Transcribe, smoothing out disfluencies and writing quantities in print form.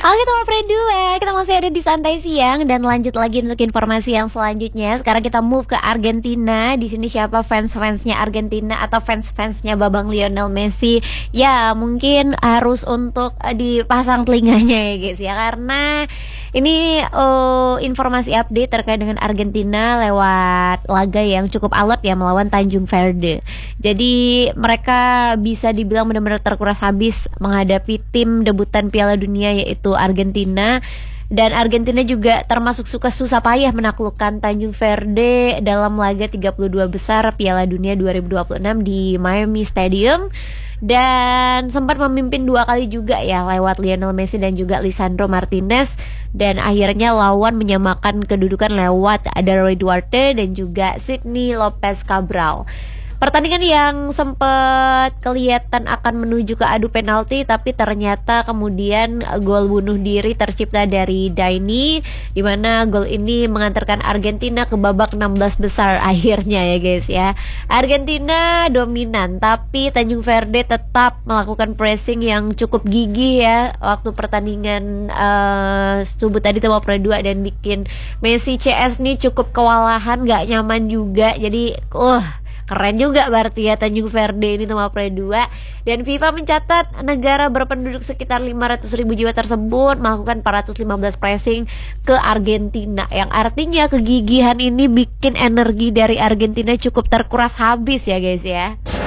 Oke teman Pre 2, kita masih ada di Santai Siang dan lanjut lagi untuk informasi yang selanjutnya. Sekarang kita move ke Argentina. Di sini siapa fans-fansnya Argentina atau fans-fansnya Babang Lionel Messi? Ya, mungkin harus untuk dipasang telinganya ya guys ya, karena ini informasi update terkait dengan Argentina lewat laga yang cukup alot ya melawan Tanjung Verde. Jadi mereka bisa dibilang benar-benar terkuras habis menghadapi tim debutan Piala Dunia yaitu Argentina. Dan Argentina juga termasuk susah payah menaklukkan Tanjung Verde dalam laga 32 besar Piala Dunia 2026 di Miami Stadium. Dan sempat memimpin 2 kali juga ya lewat Lionel Messi dan juga Lisandro Martinez. Dan akhirnya lawan menyamakan kedudukan lewat ada Roy Duarte dan juga Sidney Lopez Cabral. Pertandingan yang sempat kelihatan akan menuju ke adu penalti, tapi ternyata kemudian gol bunuh diri tercipta dari Daini, di mana gol ini mengantarkan Argentina ke babak 16 besar akhirnya ya guys ya. Argentina dominan, tapi Tanjung Verde tetap melakukan pressing yang cukup gigih ya waktu pertandingan subuh tadi sama Pro 2 dan bikin Messi CS nih cukup kewalahan, gak nyaman juga. Jadi keren juga berarti ya Tanjung Verde ini sama Pre 2. Dan FIFA mencatat negara berpenduduk sekitar 500.000 jiwa tersebut melakukan 415 pressing ke Argentina, yang artinya kegigihan ini bikin energi dari Argentina cukup terkuras habis ya guys ya.